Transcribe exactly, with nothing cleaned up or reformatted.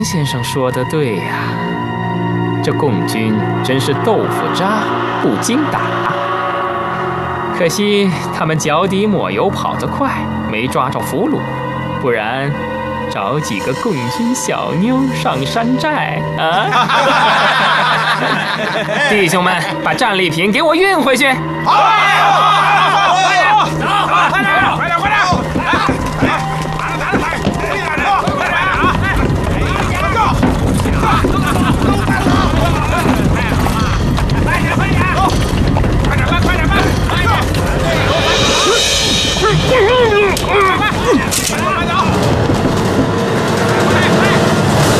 先生说的对呀，这共军真是豆腐渣不经打。可惜他们脚底抹油跑得快，没抓着俘虏，不然找几个共军小妞上山寨啊！弟兄们，把战利品给我运回去。 好。